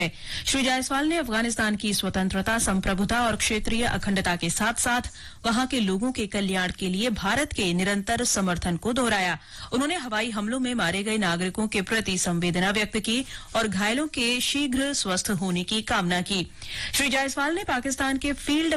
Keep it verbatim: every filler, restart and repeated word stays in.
श्री जायसवाल ने अफगानिस्तान की स्वतंत्रता, संप्रभुता और क्षेत्रीय अखंडता के साथ साथ वहां के लोगों के कल्याण के लिए भारत के निरंतर समर्थन को दोहराया। उन्होंने हवाई हमलों में मारे गए नागरिकों के प्रति संवेदना व्यक्त की और घायलों के शीघ्र स्वस्थ होने की कामना की। श्री जायसवाल ने पाकिस्तान के फील्ड